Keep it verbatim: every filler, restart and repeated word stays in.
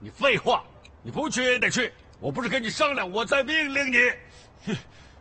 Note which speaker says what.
Speaker 1: 你废话，你不去也得去。我不是跟你商量，我在命令你。